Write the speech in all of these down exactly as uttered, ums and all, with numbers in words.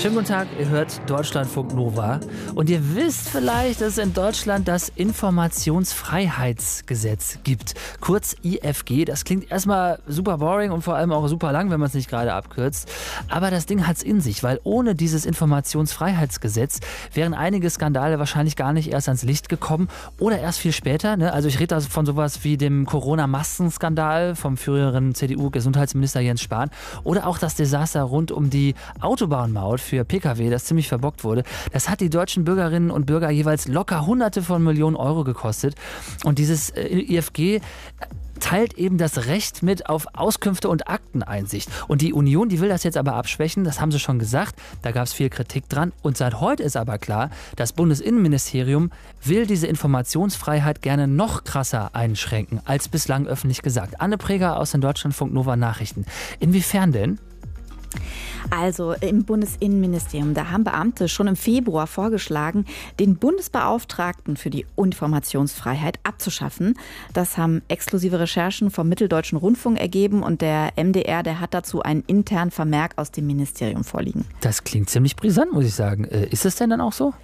Schönen guten Tag, ihr hört Deutschlandfunk Nova und ihr wisst vielleicht, dass es in Deutschland das Informationsfreiheitsgesetz gibt, kurz I F G. Das klingt erstmal super boring und vor allem auch super lang, wenn man es nicht gerade abkürzt. Aber das Ding hat es in sich, weil ohne dieses Informationsfreiheitsgesetz wären einige Skandale wahrscheinlich gar nicht erst ans Licht gekommen oder erst viel später. Ne? Also ich rede da von sowas wie dem Corona-Maskenskandal vom früheren C D U-Gesundheitsminister Jens Spahn oder auch das Desaster rund um die Autobahnmaut für P K W, das ziemlich verbockt wurde. Das hat die deutschen Bürgerinnen und Bürger jeweils locker Hunderte von Millionen Euro gekostet. Und dieses äh, I F G teilt eben das Recht mit auf Auskünfte und Akteneinsicht. Und die Union, die will das jetzt aber abschwächen, das haben sie schon gesagt, da gab es viel Kritik dran. Und seit heute ist aber klar, das Bundesinnenministerium will diese Informationsfreiheit gerne noch krasser einschränken, als bislang öffentlich gesagt. Anne Preger aus den Deutschlandfunk Nova Nachrichten. Inwiefern denn? Also im Bundesinnenministerium, da haben Beamte schon im Februar vorgeschlagen, den Bundesbeauftragten für die Informationsfreiheit abzuschaffen. Das haben exklusive Recherchen vom Mitteldeutschen Rundfunk ergeben und der M D R, der hat dazu einen internen Vermerk aus dem Ministerium vorliegen. Das klingt ziemlich brisant, muss ich sagen. Ist es denn dann auch so?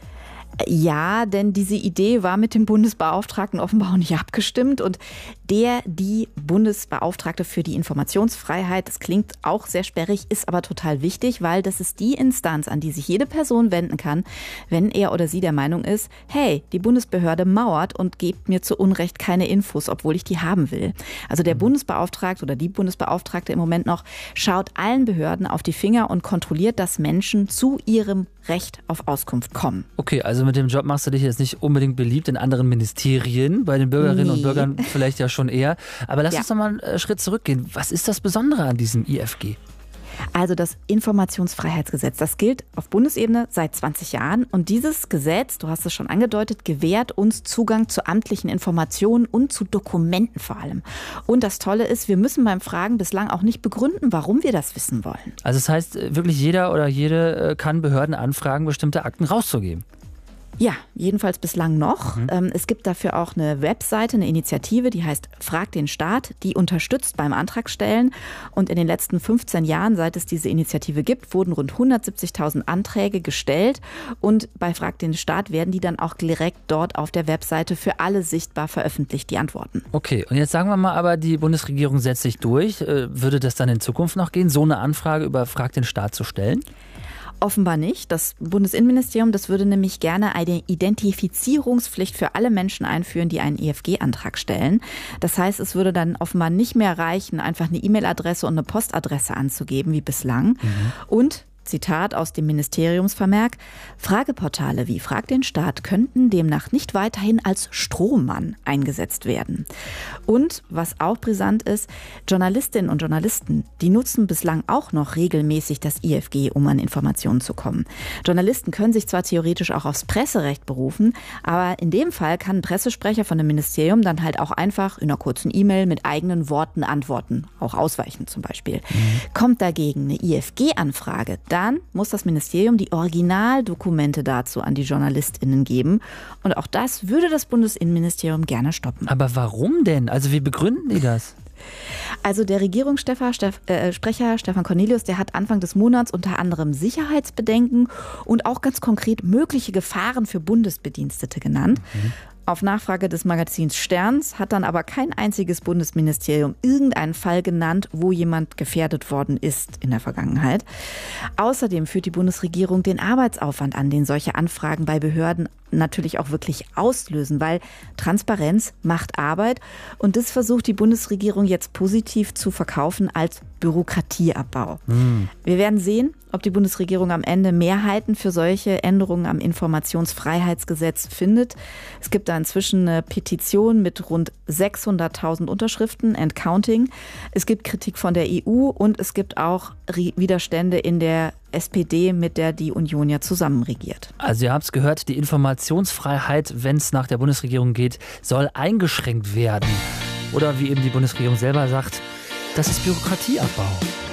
Ja, denn diese Idee war mit dem Bundesbeauftragten offenbar auch nicht abgestimmt und der, die Bundesbeauftragte für die Informationsfreiheit, das klingt auch sehr sperrig, ist aber total wichtig, weil das ist die Instanz, an die sich jede Person wenden kann, wenn er oder sie der Meinung ist, hey, die Bundesbehörde mauert und gibt mir zu Unrecht keine Infos, obwohl ich die haben will. Also der Bundesbeauftragte oder die Bundesbeauftragte im Moment noch schaut allen Behörden auf die Finger und kontrolliert, dass Menschen zu ihrem Recht auf Auskunft kommen. Okay, also mit dem Job machst du dich jetzt nicht unbedingt beliebt in anderen Ministerien, bei den Bürgerinnen nee. und Bürgern vielleicht ja schon eher. Aber lass ja. uns doch mal einen Schritt zurückgehen. Was ist das Besondere an diesem I F G? Also das Informationsfreiheitsgesetz, das gilt auf Bundesebene seit zwanzig Jahren. Und dieses Gesetz, du hast es schon angedeutet, gewährt uns Zugang zu amtlichen Informationen und zu Dokumenten vor allem. Und das Tolle ist, wir müssen beim Fragen bislang auch nicht begründen, warum wir das wissen wollen. Also das heißt, wirklich jeder oder jede kann Behörden anfragen, bestimmte Akten rauszugeben. Ja, jedenfalls bislang noch. Mhm. Ähm, es gibt dafür auch eine Webseite, eine Initiative, die heißt Frag den Staat, die unterstützt beim Antragstellen. Und in den letzten fünfzehn Jahren, seit es diese Initiative gibt, wurden rund hundertsiebzigtausend Anträge gestellt. Und bei Frag den Staat werden die dann auch direkt dort auf der Webseite für alle sichtbar veröffentlicht, die Antworten. Okay, und jetzt sagen wir mal aber, die Bundesregierung setzt sich durch. Würde das dann in Zukunft noch gehen, so eine Anfrage über Frag den Staat zu stellen? Offenbar nicht. Das Bundesinnenministerium, das würde nämlich gerne eine Identifizierungspflicht für alle Menschen einführen, die einen I F G-Antrag stellen. Das heißt, es würde dann offenbar nicht mehr reichen, einfach eine E-Mail-Adresse und eine Postadresse anzugeben wie bislang. Mhm. Und Zitat aus dem Ministeriumsvermerk: Frageportale wie Frag den Staat könnten demnach nicht weiterhin als Strohmann eingesetzt werden. Und was auch brisant ist, Journalistinnen und Journalisten, die nutzen bislang auch noch regelmäßig das I F G, um an Informationen zu kommen. Journalisten können sich zwar theoretisch auch aufs Presserecht berufen, aber in dem Fall kann ein Pressesprecher von dem Ministerium dann halt auch einfach in einer kurzen E-Mail mit eigenen Worten antworten, auch ausweichen zum Beispiel. Mhm. Kommt dagegen eine I F G-Anfrage, dann muss das Ministerium die Originaldokumente dazu an die JournalistInnen geben. Und auch das würde das Bundesinnenministerium gerne stoppen. Aber warum denn? Also wie begründen die das? Also der Regierungssprecher Steff, äh, Sprecher Stefan Cornelius, der hat Anfang des Monats unter anderem Sicherheitsbedenken und auch ganz konkret mögliche Gefahren für Bundesbedienstete genannt. Mhm. Auf Nachfrage des Magazins Sterns hat dann aber kein einziges Bundesministerium irgendeinen Fall genannt, wo jemand gefährdet worden ist in der Vergangenheit. Außerdem führt die Bundesregierung den Arbeitsaufwand an, den solche Anfragen bei Behörden natürlich auch wirklich auslösen, weil Transparenz macht Arbeit und das versucht die Bundesregierung jetzt positiv zu verkaufen als Bürokratieabbau. Mhm. Wir werden sehen, ob die Bundesregierung am Ende Mehrheiten für solche Änderungen am Informationsfreiheitsgesetz findet. Es gibt da inzwischen eine Petition mit rund sechshunderttausend Unterschriften and counting. Es gibt Kritik von der E U und es gibt auch Widerstände in der S P D, mit der die Union ja zusammen regiert. Also ihr habt es gehört, die Informationsfreiheit, wenn es nach der Bundesregierung geht, soll eingeschränkt werden. Oder wie eben die Bundesregierung selber sagt, das ist Bürokratieabbau.